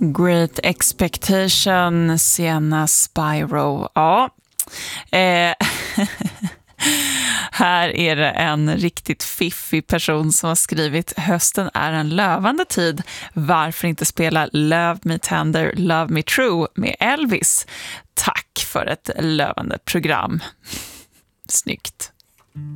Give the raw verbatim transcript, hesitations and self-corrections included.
Great Expectation, Sienna Spyro. Ja, eh, här är det en riktigt fiffig person som har skrivit: hösten är en lövande tid. Varför inte spela Love Me Tender, Love Me True med Elvis? Tack för ett lövande program. Snyggt.